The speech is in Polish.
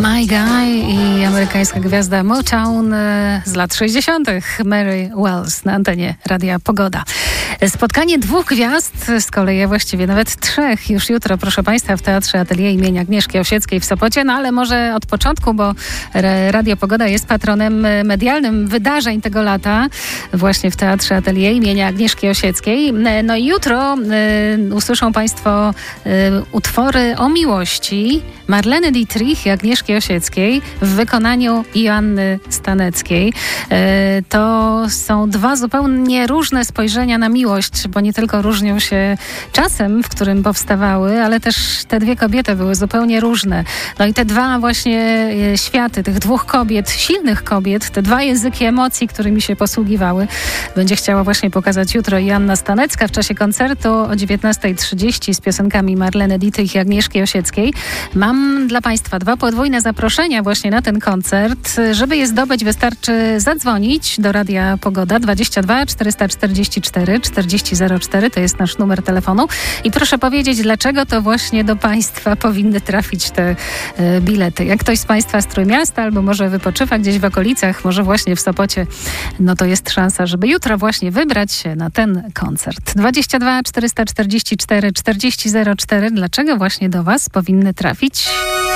My Guy i amerykańska gwiazda Motown z lat 60. Mary Wells na antenie Radia Pogoda. Spotkanie dwóch gwiazd, z kolei a właściwie nawet trzech, już jutro, proszę Państwa, w Teatrze Atelier imienia Agnieszki Osieckiej w Sopocie. No ale może od początku, bo Radio Pogoda jest patronem medialnym wydarzeń tego lata właśnie w Teatrze Atelier imienia Agnieszki Osieckiej. No i jutro usłyszą Państwo utwory o miłości Marleny Dietrich i Agnieszki Osieckiej w wykonaniu Joanny Staneckiej. To są dwa zupełnie różne spojrzenia na miłość, bo nie tylko różnią się czasem, w którym powstawały, ale też te dwie kobiety były zupełnie różne. No i te dwa właśnie światy, tych dwóch kobiet, silnych kobiet, te dwa języki emocji, którymi się posługiwały, będzie chciała właśnie pokazać jutro Joanna Stanecka w czasie koncertu o 19:30 z piosenkami Marleny Dietrich i Agnieszki Osieckiej. Mam dla Państwa dwa podwójne zaproszenia właśnie na ten koncert. Żeby je zdobyć, wystarczy zadzwonić do Radia Pogoda 22 444 4004, to jest nasz numer telefonu. I proszę powiedzieć, dlaczego to właśnie do Państwa powinny trafić te bilety. Jak ktoś z Państwa z Trójmiasta albo może wypoczywa gdzieś w okolicach, może właśnie w Sopocie, no to jest szansa, żeby jutro właśnie wybrać się na ten koncert. 22 444 4004. Dlaczego właśnie do Was powinny trafić